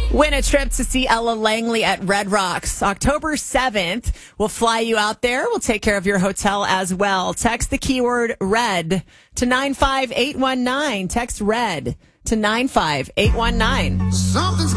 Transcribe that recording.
Win a trip to see Ella Langley at Red Rocks. October 7th. We'll fly you out there. We'll take care of your hotel as well. Text the keyword RED to 95819. Text RED to 95819. Something's